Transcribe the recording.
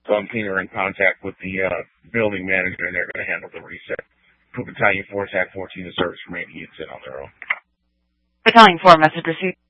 Cleaner are in contact with the building manager, and they're going to handle the reset. Put Battalion 4, TAC 14 to service from 88 on their own. Battalion 4, message received.